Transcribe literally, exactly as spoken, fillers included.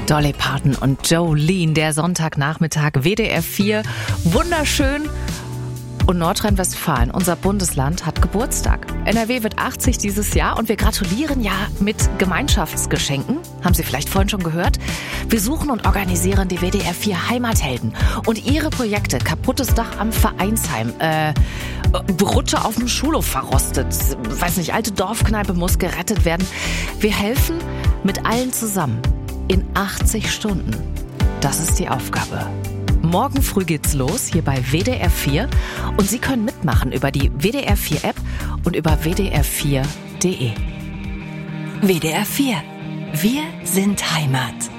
Dolly Parton und Jolene, der Sonntagnachmittag, W D R vier, wunderschön. Und Nordrhein-Westfalen, unser Bundesland, hat Geburtstag. N R W wird achtzig dieses Jahr und wir gratulieren ja mit Gemeinschaftsgeschenken. Haben Sie vielleicht vorhin schon gehört? Wir suchen und organisieren die W D R vier Heimathelden und ihre Projekte. Kaputtes Dach am Vereinsheim, äh, Rutsche auf dem Schulhof verrostet, weiß nicht, alte Dorfkneipe muss gerettet werden. Wir helfen mit allen zusammen in achtzig Stunden. Das ist die Aufgabe. Morgen früh geht's los hier bei W D R vier und Sie können mitmachen über die W D R vier App und über w d r vier punkt d e. W D R vier. Wir sind Heimat.